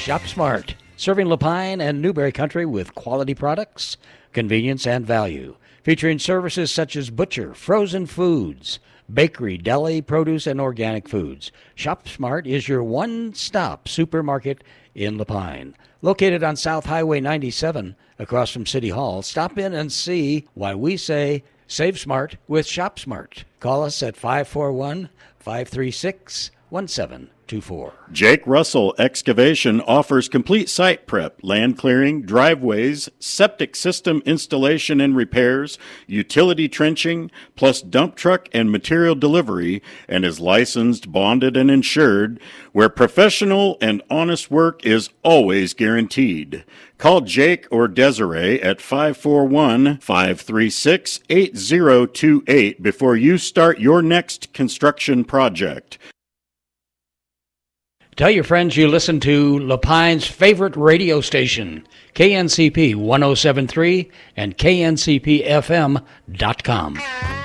Shop Smart, serving Lapine and Newberry Country with quality products, convenience, and value. Featuring services such as butcher, frozen foods, bakery, deli, produce, and organic foods. Shop Smart is your one-stop supermarket in Lapine. Located on South Highway 97 across from City Hall, stop in and see why we say save smart with Shop Smart. Call us at 541-536-1724. Jake Russell Excavation offers complete site prep, land clearing, driveways, septic system installation and repairs, utility trenching, plus dump truck and material delivery, and is licensed, bonded, and insured, where professional and honest work is always guaranteed. Call Jake or Desiree at 541-536-8028 before you start your next construction project. Tell your friends you listen to Lapine's favorite radio station, KNCP 107.3 and KNCPFM.com.